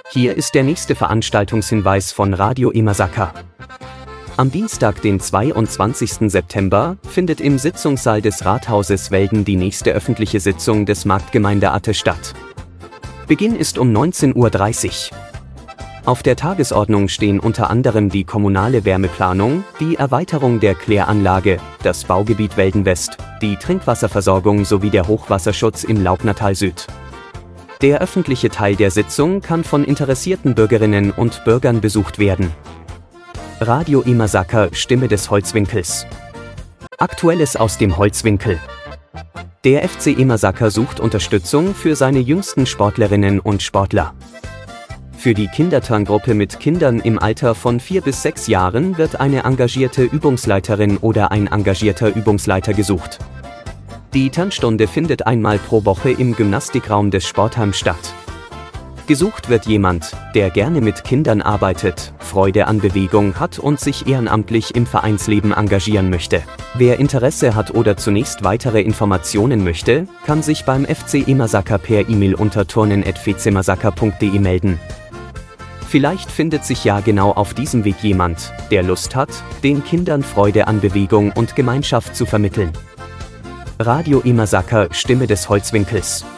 Hier ist der nächste Veranstaltungshinweis von Radio Imasaka. Am Dienstag, den 22. September, findet im Sitzungssaal des Rathauses Welden die nächste öffentliche Sitzung des Marktgemeinde statt. Beginn ist um 19:30 Uhr. Auf der Tagesordnung stehen unter anderem die kommunale Wärmeplanung, die Erweiterung der Kläranlage, das Baugebiet Welden West, die Trinkwasserversorgung sowie der Hochwasserschutz im Laubnertal Süd. Der öffentliche Teil der Sitzung kann von interessierten Bürgerinnen und Bürgern besucht werden. Radio Imasaka, Stimme des Holzwinkels. Aktuelles aus dem Holzwinkel. Der FC Imasaka sucht Unterstützung für seine jüngsten Sportlerinnen und Sportler. Für die Kinderturngruppe mit Kindern im Alter von 4 bis 6 Jahren wird eine engagierte Übungsleiterin oder ein engagierter Übungsleiter gesucht. Die Turnstunde findet einmal pro Woche im Gymnastikraum des Sportheims statt. Gesucht wird jemand, der gerne mit Kindern arbeitet, Freude an Bewegung hat und sich ehrenamtlich im Vereinsleben engagieren möchte. Wer Interesse hat oder zunächst weitere Informationen möchte, kann sich beim FC Imasaka per E-Mail unter turnen@fcmasaka.de melden. Vielleicht findet sich ja genau auf diesem Weg jemand, der Lust hat, den Kindern Freude an Bewegung und Gemeinschaft zu vermitteln. Radio Imasaka, Stimme des Holzwinkels.